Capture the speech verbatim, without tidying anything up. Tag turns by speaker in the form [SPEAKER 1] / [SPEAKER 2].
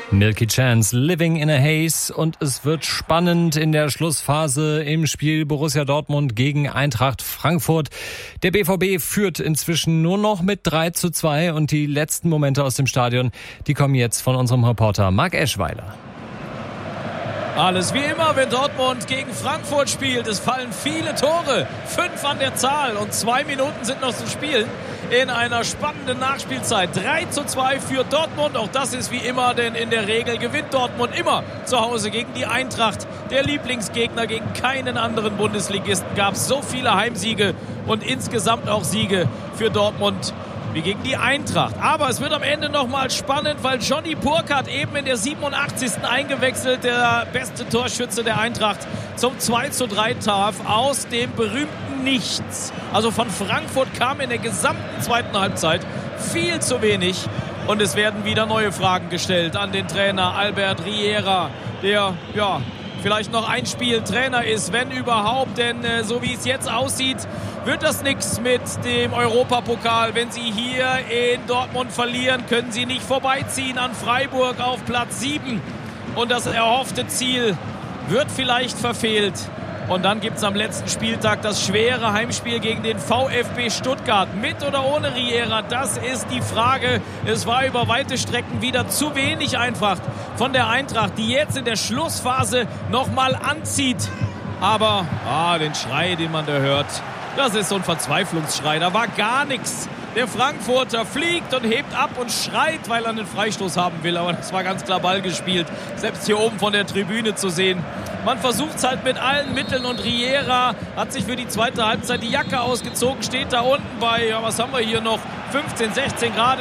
[SPEAKER 1] Milky Chance, Living in a Haze, und es wird spannend in der Schlussphase im Spiel Borussia Dortmund gegen Eintracht Frankfurt. Der B V B führt inzwischen nur noch mit drei zu zwei und die letzten Momente aus dem Stadion, die kommen jetzt von unserem Reporter Marc Eschweiler.
[SPEAKER 2] Alles wie immer, wenn Dortmund gegen Frankfurt spielt. Es fallen viele Tore, fünf an der Zahl, und zwei Minuten sind noch zu spielen in einer spannenden Nachspielzeit. drei zu zwei für Dortmund, auch das ist wie immer, denn in der Regel gewinnt Dortmund immer zu Hause gegen die Eintracht. Der Lieblingsgegner, gegen keinen anderen Bundesligisten gab es so viele Heimsiege und insgesamt auch Siege für Dortmund wie gegen die Eintracht. Aber es wird am Ende nochmal spannend, weil Johnny Burkhardt eben in der siebenundachtzigsten eingewechselt, der beste Torschütze der Eintracht, zum zwei zu drei traf aus dem berühmten Nichts. Also von Frankfurt kam in der gesamten zweiten Halbzeit viel zu wenig. Und es werden wieder neue Fragen gestellt an den Trainer Albert Riera, der ja vielleicht noch ein Spiel Trainer ist, wenn überhaupt. Denn äh, so wie es jetzt aussieht, wird das nichts mit dem Europapokal. Wenn sie hier in Dortmund verlieren, können sie nicht vorbeiziehen an Freiburg auf Platz sieben. Und das erhoffte Ziel wird vielleicht verfehlt. Und dann gibt es am letzten Spieltag das schwere Heimspiel gegen den VfB Stuttgart. Mit oder ohne Riera, das ist die Frage. Es war über weite Strecken wieder zu wenig einfach von der Eintracht, die jetzt in der Schlussphase nochmal anzieht. Aber ah, den Schrei, den man da hört, das ist so ein Verzweiflungsschrei. Da war gar nichts. Der Frankfurter fliegt und hebt ab und schreit, weil er einen Freistoß haben will. Aber das war ganz klar Ball gespielt. Selbst hier oben von der Tribüne zu sehen. Man versucht es halt mit allen Mitteln, und Riera hat sich für die zweite Halbzeit die Jacke ausgezogen, steht da unten bei, ja, was haben wir hier noch, fünfzehn, sechzehn Grad